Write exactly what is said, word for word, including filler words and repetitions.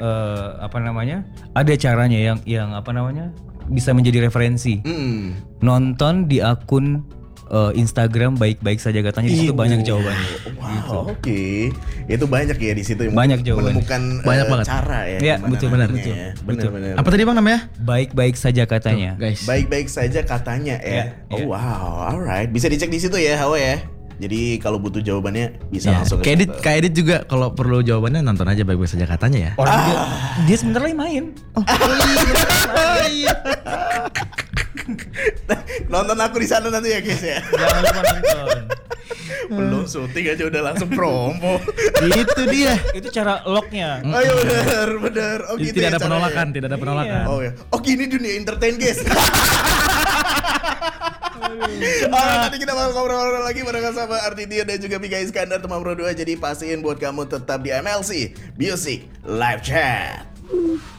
uh, apa namanya? Ada caranya yang yang apa namanya? Bisa menjadi referensi. Hmm. Nonton di akun uh, Instagram baik-baik saja katanya, di situ banyak jawabannya. Wow, Gitu. oke. Itu banyak ya di situ yang Banyak jawabannya. menemukan Banyak eh, banget. cara ya. Iya, gimana betul, benar, nantinya betul, ya. betul. Benar-benar. Apa tadi Bang namanya? Baik-baik saja katanya. Guys. Baik-baik saja katanya ya. Iya, Oh iya. wow, alright. Bisa dicek di situ ya, Hawa ya. Jadi kalau butuh jawabannya bisa Ya, langsung ke kayak edit, situ. kayak edit juga kalau perlu jawabannya nonton aja baik-baik saja katanya ya. Orang dia, dia sebentar lagi main. Oh iya. Nonton aku di sana nanti ya guys ya. Jangan lupa nonton. Belum syuting aja udah langsung promo. Itu dia. Itu cara locknya. Oh iya benar, benar. Oh Jadi gitu tidak ya ada caranya. penolakan, tidak ada penolakan. Oh ya. Oh gini dunia entertain guys. Oh, nanti kita bakal ngobrol-ngobrol lagi bareng sama Artitio dan juga Mika Iskandar teman Pro dua. Jadi pastiin buat kamu tetap di M L C Music Live Chat.